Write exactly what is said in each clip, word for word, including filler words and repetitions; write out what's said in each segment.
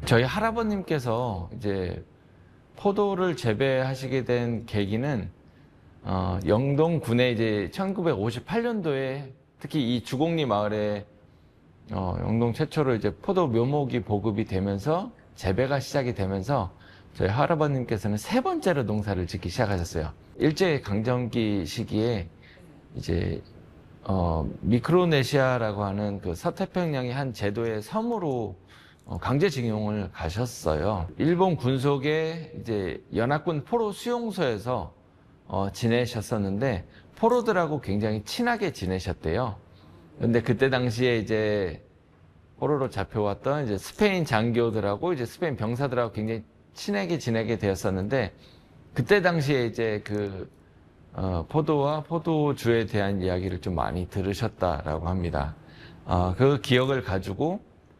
저희 할아버님께서 이제 포도를 재배하시게 된 계기는 어, 영동군에 이제 천구백오십팔 년도에 특히 이 주곡리 마을에 어, 영동 최초로 이제 포도 묘목이 보급이 되면서 재배가 시작이 되면서 저희 할아버님께서는 세 번째로 농사를 짓기 시작하셨어요. 일제 강점기 시기에 이제 어, 미크로네시아라고 하는 그 서태평양의 한 제도의 섬으로 어, 강제징용을 가셨어요. 일본 군속의 이제 연합군 포로 수용소에서 어, 지내셨었는데 포로들하고 굉장히 친하게 지내셨대요. 근데 그때 당시에 이제 포로로 잡혀왔던 이제 스페인 장교들하고 이제 스페인 병사들하고 굉장히 친하게 지내게 되었었는데 그때 당시에 이제 그 어, 포도와 포도주에 대한 이야기를 좀 많이 들으셨다라고 합니다. 어, 그 기억을 가지고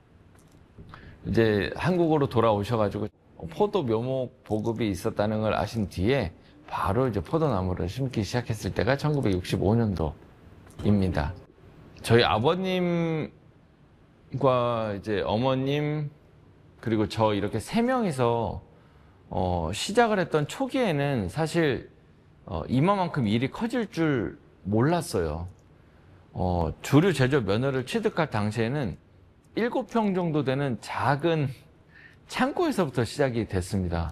이제 한국으로 돌아오셔가지고 포도 묘목 보급이 있었다는 걸 아신 뒤에 바로 이제 포도나무를 심기 시작했을 때가 천구백육십오 년도입니다. 저희 아버님과 이제 어머님 그리고 저 이렇게 세 명이서 어, 시작을 했던 초기에는 사실 어, 이만큼 일이 커질 줄 몰랐어요. 어, 주류 제조 면허를 취득할 당시에는 일곱 평 정도 되는 작은 창고에서부터 시작이 됐습니다.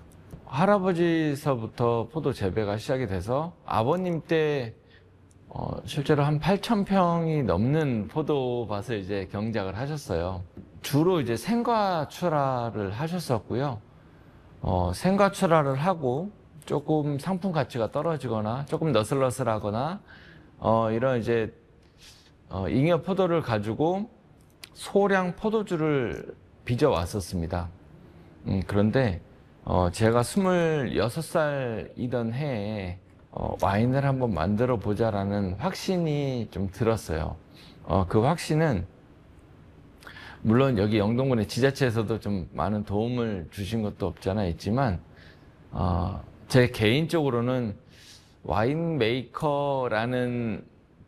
할아버지서부터 포도 재배가 시작이 돼서 아버님 때 어, 실제로 한 팔천 평이 넘는 포도밭을 이제 경작을 하셨어요. 주로 이제 생과출하를 하셨었고요. 어, 생과출하를 하고 조금 상품 가치가 떨어지거나 조금 너슬너슬하거나 어, 이런 이제 어, 잉여 포도를 가지고 소량 포도주를 빚어 왔었습니다. 음, 그런데 어, 제가 스물여섯 살이던 해에 어, 와인을 한번 만들어 보자라는 확신이 좀 들었어요. 어, 그 확신은 물론 여기 영동군의 지자체에서도 좀 많은 도움을 주신 것도 없지 않아 있지만 어, 제 개인적으로는 와인 메이커라는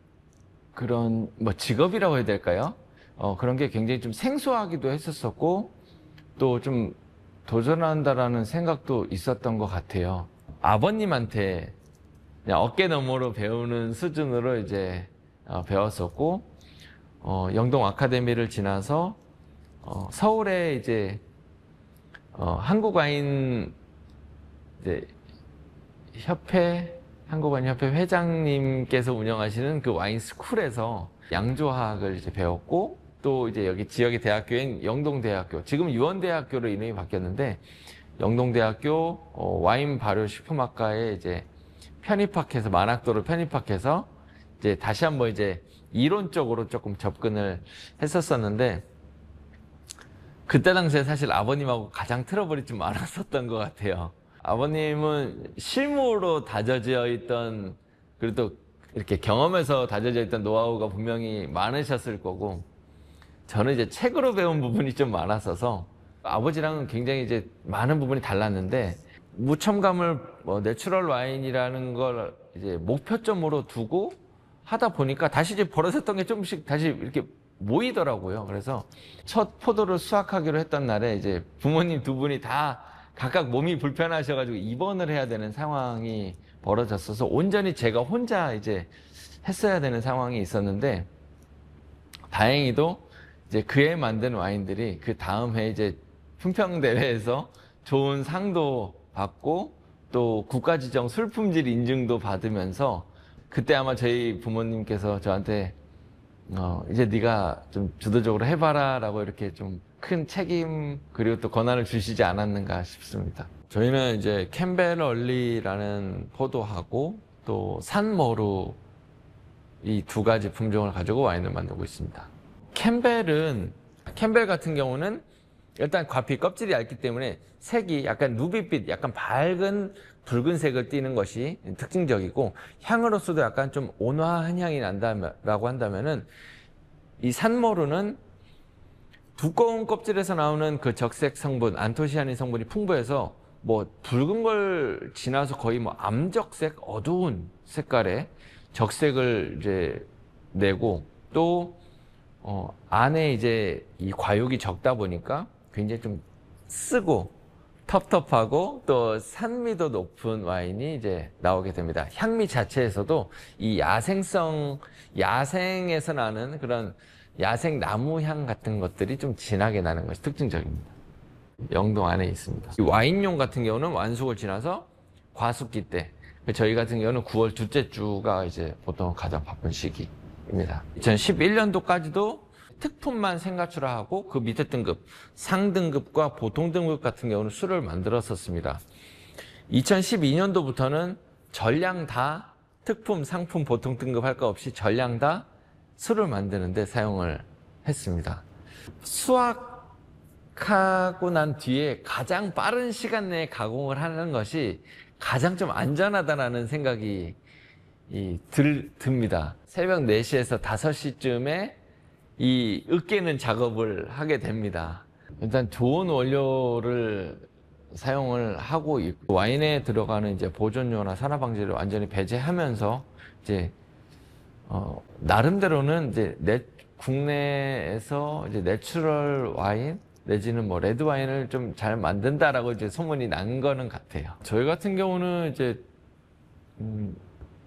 그런 뭐 직업이라고 해야 될까요? 어, 그런 게 굉장히 좀 생소하기도 했었었고 또 좀 도전한다라는 생각도 있었던 것 같아요. 아버님한테 그냥 어깨너머로 배우는 수준으로 이제 어, 배웠었고 어, 영동 아카데미를 지나서 어, 서울에 이제 어, 한국와인 이제 협회 한국와인 협회 회장님께서 운영하시는 그 와인 스쿨에서 양조학을 이제 배웠고 또 이제 여기 지역의 대학교인 영동대학교, 지금 유원대학교로 이름이 바뀌었는데 영동대학교 어, 와인 발효 식품학과에 이제 편입학해서 만학도로 편입학해서 이제 다시 한번 이제 이론적으로 조금 접근을 했었었는데 그때 당시에 사실 아버님하고 가장 트러블이 좀 많았었던 것 같아요. 아버님은 실무로 다져져 있던 그래도 이렇게 경험에서 다져져 있던 노하우가 분명히 많으셨을 거고 저는 이제 책으로 배운 부분이 좀 많았어서 아버지랑은 굉장히 이제 많은 부분이 달랐는데 무첨가물 뭐 내추럴 와인이라는 걸 이제 목표점으로 두고 하다 보니까 다시 이제 벌어졌던 게 조금씩 다시 이렇게 모이더라고요. 그래서 첫 포도를 수확하기로 했던 날에 이제 부모님 두 분이 다 각각 몸이 불편하셔가지고 입원을 해야 되는 상황이 벌어졌어서 온전히 제가 혼자 이제 했어야 되는 상황이 있었는데 다행히도 이제 그해 만든 와인들이 그 다음 해 이제 품평대회에서 좋은 상도 받고 또 국가지정 술품질 인증도 받으면서 그때 아마 저희 부모님께서 저한테 어, 이제 네가 좀 주도적으로 해봐라 라고 이렇게 좀 큰 책임 그리고 또 권한을 주시지 않았는가 싶습니다. 저희는 이제 캠베럴리라는 포도하고 또 산머루 이 두 가지 품종을 가지고 와인을 만들고 있습니다. 캠벨은 캠벨 같은 경우는 일단 과피 껍질이 얇기 때문에 색이 약간 누비빛, 약간 밝은 붉은색을 띠는 것이 특징적이고 향으로서도 약간 좀 온화한 향이 난다라고 한다면은 이 산모루는 두꺼운 껍질에서 나오는 그 적색 성분, 안토시아닌 성분이 풍부해서 뭐 붉은 걸 지나서 거의 뭐 암적색, 어두운 색깔의 적색을 이제 내고 또 어, 안에 이제 이 과육이 적다 보니까 굉장히 좀 쓰고 텁텁하고 또 산미도 높은 와인이 이제 나오게 됩니다. 향미 자체에서도 이 야생성, 야생에서 나는 그런 야생 나무 향 같은 것들이 좀 진하게 나는 것이 특징적입니다. 영동 안에 있습니다. 이 와인용 같은 경우는 완숙을 지나서 과숙기 때, 저희 같은 경우는 구월 둘째 주가 이제 보통 가장 바쁜 시기입니다. 이천십일 년도까지도 특품만 생가출하하고 그 밑에 등급, 상등급과 보통 등급 같은 경우는 술을 만들었었습니다. 이천십이 년도부터는 전량 다 특품, 상품, 보통 등급 할 거 없이 전량 다 술을 만드는데 사용을 했습니다. 수확하고 난 뒤에 가장 빠른 시간 내에 가공을 하는 것이 가장 좀 안전하다는 생각이 이 들, 듭니다. 새벽 네 시에서 다섯 시쯤에 이 으깨는 작업을 하게 됩니다. 일단 좋은 원료를 사용을 하고 있고, 와인에 들어가는 이제 보존료나 산화방지를 완전히 배제하면서 이제 어, 나름대로는 이제 내, 국내에서 이제 내추럴 와인 내지는 뭐 레드 와인을 좀 잘 만든다라고 이제 소문이 난 거는 같아요. 저희 같은 경우는 이제 음,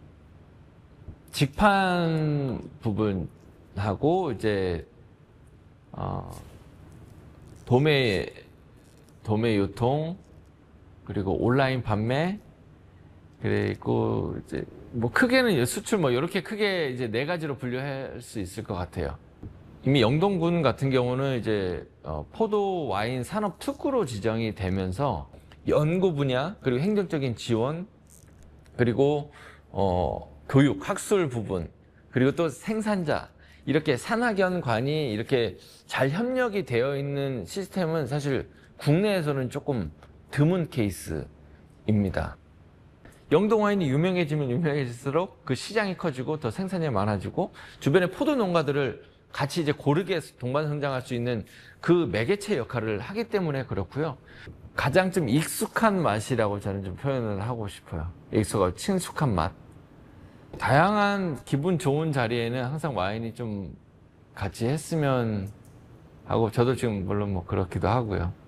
직판 부분하고 이제 어, 도매 도매 유통 그리고 온라인 판매 그리고 이제 뭐 크게는 수출 뭐 이렇게 크게 이제 네 가지로 분류할 수 있을 것 같아요. 이미 영동군 같은 경우는 이제 어, 포도 와인 산업 특구로 지정이 되면서 연구 분야 그리고 행정적인 지원 그리고 어, 교육 학술 부분 그리고 또 생산자 이렇게 산학연관이 이렇게 잘 협력이 되어 있는 시스템은 사실 국내에서는 조금 드문 케이스입니다. 영동 와인이 유명해지면 유명해질수록 그 시장이 커지고 더 생산량이 많아지고 주변의 포도 농가들을 같이 이제 고르게 동반 성장할 수 있는 그 매개체 역할을 하기 때문에 그렇고요. 가장 좀 익숙한 맛이라고 저는 좀 표현을 하고 싶어요. 익숙하고 친숙한 맛. 다양한 기분 좋은 자리에는 항상 와인이 좀 같이 했으면 하고 저도 지금 물론 뭐 그렇기도 하고요.